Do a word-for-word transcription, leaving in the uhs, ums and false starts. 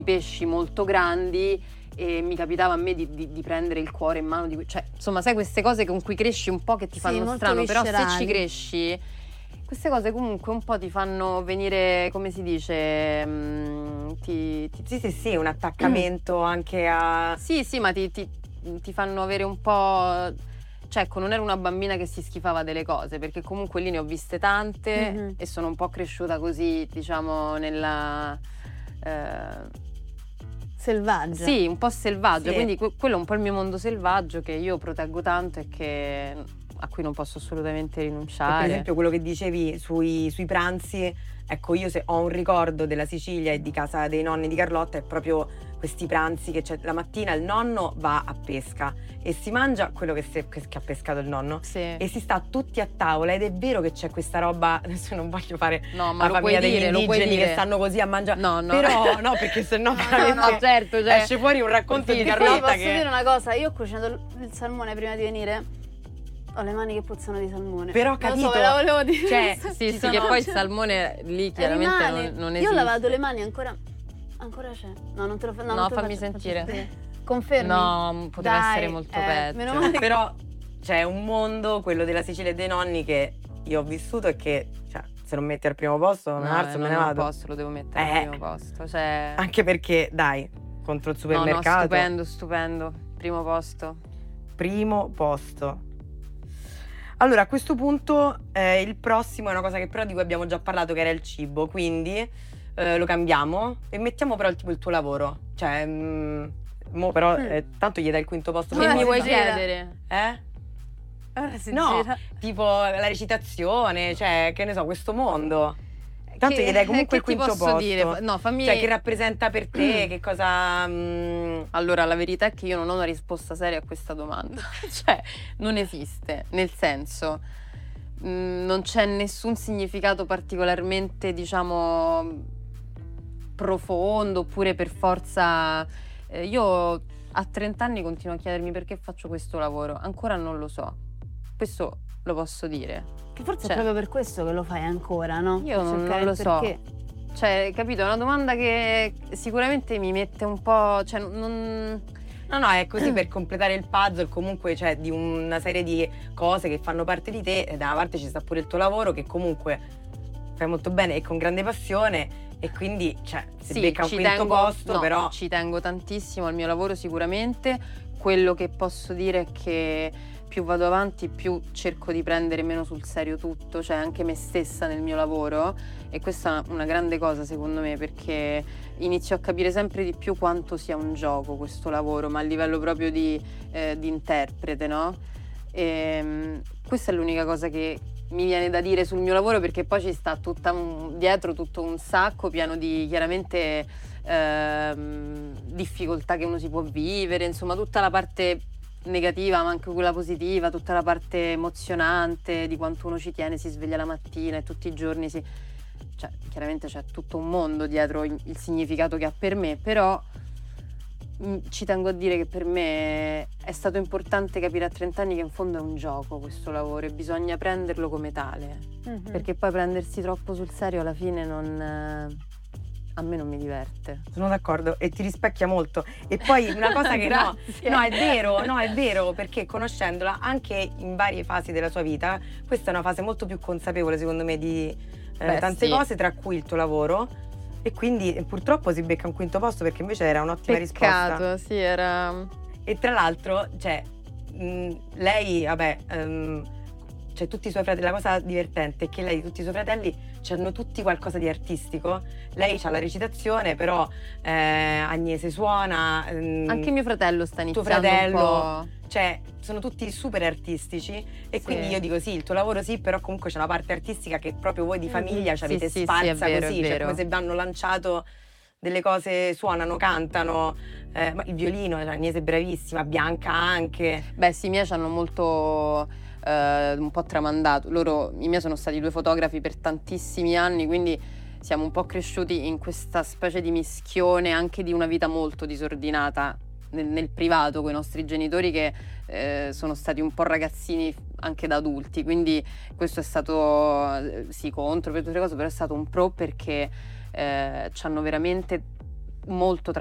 pesci molto grandi e mi capitava a me di, di, di prendere il cuore in mano, di, cioè insomma sai queste cose con cui cresci un po' che ti Sì, fanno molto strano, però se viscerali. ci cresci queste cose comunque un po' ti fanno venire, come si dice, mh, ti, ti, Sì, sì, sì, un attaccamento anche a... sì, sì, ma ti, ti, ti fanno avere un po'... Cioè, ecco, non ero una bambina che si schifava delle cose, perché comunque lì ne ho viste tante Mhm. e sono un po' cresciuta così, diciamo, nella... eh, Selvaggia. sì, un po' selvaggio, Sì. quindi que- quello è un po' il mio mondo selvaggio che io proteggo tanto e che, a cui non posso assolutamente Per rinunciare. esempio quello che dicevi sui, sui pranzi, ecco io se ho un ricordo della Sicilia e di casa dei nonni di Carlotta è proprio questi pranzi che c'è la mattina il nonno va a pesca e si mangia quello che, si, che ha pescato il nonno Sì. e si sta tutti a tavola ed è vero che c'è questa roba, adesso non voglio fare No, ma la lo puoi famiglia degli dire, lo puoi indigeni dire. che stanno così a mangiare, No, no. però no perché sennò No, no, veramente no, certo, cioè, esce fuori un racconto di Che poi Carlotta posso che... dire una cosa, io ho cucinato il il salmone prima di venire, ho le mani che puzzano di salmone. Però, Non lo capito? so, ve la volevo dire. Cioè, Sì, ci sì, sono- che poi il cioè, salmone lì e chiaramente rimane. non, non Io esiste. ho lavato le mani ancora ancora c'è. No, non te lo fa- no, No, non te lo fammi faccio- faccio sentire. sentire. Confermi? No, poteva Dai, essere molto eh, peggio. meno male che- Però c'è un mondo, quello della Sicilia e dei nonni, che io ho vissuto e che, cioè, se non metti al primo posto, me ne No, alzo e me non ne non vado. posso, lo devo mettere Eh. al primo posto. Cioè... Anche perché, dai, contro il No, no, supermercato, stupendo, stupendo. Primo posto. primo posto. Allora, a questo punto eh, il prossimo è una cosa che però di cui abbiamo già parlato, che era il cibo, quindi eh, lo cambiamo e mettiamo però il, tipo il tuo lavoro. Cioè, mm, mo però Mm. eh, tanto gli dai il quinto posto. Ora Che per mi si vuoi forza. gira. chiedere? Eh? Ora si No, gira. tipo la recitazione, cioè, che ne so, questo mondo. Tanto Che- gli dai comunque il che ti quinto posso posto. dire? No, fammi... Cioè, che rappresenta per te, che cosa... mm, Allora, la verità è che io non ho una risposta seria a questa domanda. Cioè, non esiste. Nel senso, mh, non c'è nessun significato particolarmente, diciamo, profondo, oppure per forza... eh, io a trenta anni continuo a chiedermi perché faccio questo lavoro. Ancora non lo so. Questo lo posso dire. Che forse Cioè- è proprio per questo che lo fai ancora, no? Io Per non, cercare non lo il so. perché. Cioè, capito? È una domanda che sicuramente mi mette un po'... Cioè, non... No, no, è così per completare il puzzle comunque, cioè, di una serie di cose che fanno parte di te e da una parte ci sta pure il tuo lavoro che comunque fai molto bene e con grande passione e quindi, cioè, si Sì, becca un ci quinto tengo, posto, no, però... ci tengo tantissimo al mio lavoro sicuramente. Quello che posso dire è che più vado avanti, più cerco di prendere meno sul serio tutto, cioè anche me stessa nel mio lavoro, e questa è una grande cosa secondo me, perché inizio a capire sempre di più quanto sia un gioco questo lavoro, ma a livello proprio di, eh, di interprete, no? E, questa è l'unica cosa che mi viene da dire sul mio lavoro, perché poi ci sta tutta un, dietro tutto un sacco pieno di chiaramente ehm, difficoltà che uno si può vivere, insomma tutta la parte negativa ma anche quella positiva, tutta la parte emozionante di quanto uno ci tiene, si sveglia la mattina e tutti i giorni si... cioè chiaramente c'è tutto un mondo dietro il, il significato che ha per me, però mh, ci tengo a dire che per me è stato importante capire a trenta anni che in fondo è un gioco questo lavoro e bisogna prenderlo come tale, Mhm. perché poi prendersi troppo sul serio alla fine non... eh, a me non mi diverte. Sono d'accordo e ti rispecchia molto. E poi una cosa che no, Grazie. no, è vero, no, è vero, perché conoscendola anche in varie fasi della sua vita, questa è una fase molto più consapevole secondo me di eh, Beh, tante sì. cose, tra cui il tuo lavoro. E quindi eh, purtroppo si becca un quinto posto perché invece era un'ottima risposta. Peccato, sì, era... E tra l'altro, cioè, mh, lei, vabbè, ehm, cioè tutti i suoi fratelli, la cosa divertente è che lei, tutti i suoi fratelli, hanno tutti qualcosa di artistico. Lei ha la recitazione, però eh, Agnese suona. ehm, Anche mio fratello sta tuo iniziando fratello, un po'... cioè, sono tutti super artistici e Sì. quindi io dico sì, il tuo lavoro sì, però comunque c'è una parte artistica che proprio voi di famiglia ci Sì, avete sì, sì, sparsa è vero, così, è cioè vero. come se vi hanno lanciato delle cose, suonano, cantano, eh, ma il violino, cioè, Agnese è bravissima, Bianca anche. Beh sì, i miei ci hanno molto eh, un po' tramandato. Loro, i miei sono stati due fotografi per tantissimi anni, quindi siamo un po' cresciuti in questa specie di mischione anche di una vita molto disordinata nel, nel privato con i nostri genitori che eh, sono stati un po' ragazzini anche da adulti, quindi questo è stato eh, sì contro per tutte le cose, però è stato un pro perché eh, ci hanno veramente molto